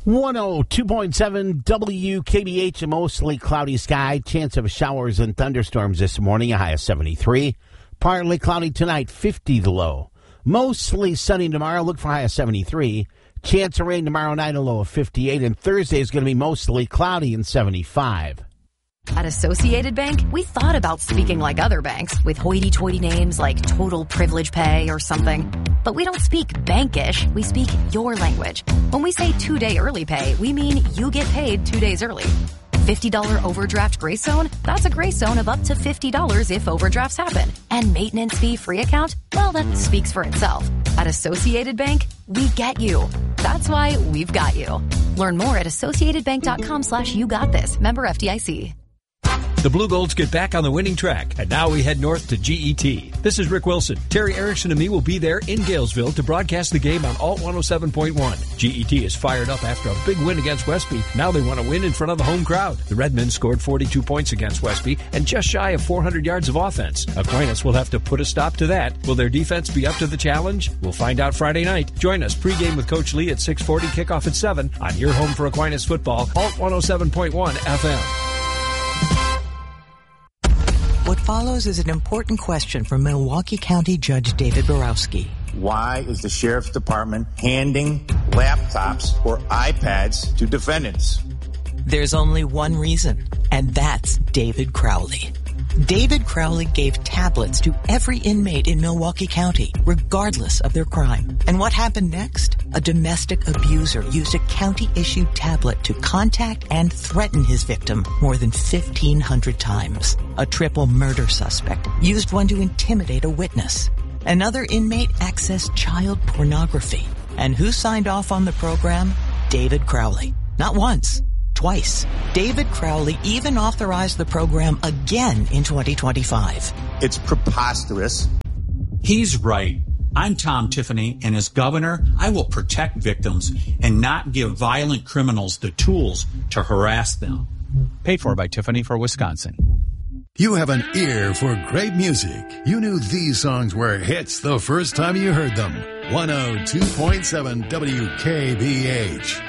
102.7 WKBH, a mostly cloudy sky. Chance of showers and thunderstorms this morning, a high of 73. Partly cloudy tonight, 50 the low. Mostly sunny tomorrow, look for a high of 73. Chance of rain tomorrow night, a low of 58. And Thursday is going to be mostly cloudy and 75. At Associated Bank, we thought about speaking like other banks with hoity-toity names like Total Privilege Pay or something. But we don't speak bankish, we speak your language. When we say 2-day early pay, we mean you get paid 2 days early. $50 overdraft grace zone? That's a grace zone of up to $50 if overdrafts happen. And maintenance fee free account? Well, that speaks for itself. At Associated Bank, we get you. That's why we've got you. Learn more at associatedbank.com/you-got-this. Member FDIC. The Blue Golds get back on the winning track, and now we head north to GET. This is Rick Wilson. Terry Erickson and me will be there in Galesville to broadcast the game on Alt 107.1. GET is fired up after a big win against Westby. Now they want to win in front of the home crowd. The Redmen scored 42 points against Westby and just shy of 400 yards of offense. Aquinas will have to put a stop to that. Will their defense be up to the challenge? We'll find out Friday night. Join us pregame with Coach Lee at 6:40, kickoff at 7 on your home for Aquinas football, Alt 107.1 FM. What follows is an important question from Milwaukee County Judge David Borowski. Why is the Sheriff's Department handing laptops or iPads to defendants? There's only one reason, and that's David Crowley. David Crowley gave tablets to every inmate in Milwaukee County, regardless of their crime. And what happened next? A domestic abuser used a county-issued tablet to contact and threaten his victim more than 1,500 times. A triple murder suspect used one to intimidate a witness. Another inmate accessed child pornography. And who signed off on the program? David Crowley. Not once. Twice. David Crowley even authorized the program again in 2025. It's preposterous. He's right. I'm Tom Tiffany, and as governor, I will protect victims and not give violent criminals the tools to harass them. Paid for by Tiffany for Wisconsin. You have an ear for great music. You knew these songs were hits the first time you heard them. 102.7 WKBH.